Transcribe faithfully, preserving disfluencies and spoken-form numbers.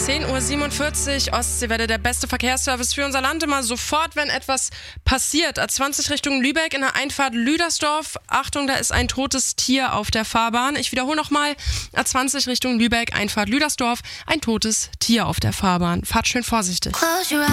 zehn Uhr siebenundvierzig, Ostseewelle, der beste Verkehrsservice für unser Land. Immer sofort, wenn etwas passiert. A zwanzig Richtung Lübeck in der Einfahrt Lüdersdorf. Achtung, da ist ein totes Tier auf der Fahrbahn. Ich wiederhole nochmal. A zwanzig Richtung Lübeck, Einfahrt Lüdersdorf. Ein totes Tier auf der Fahrbahn. Fahrt schön vorsichtig.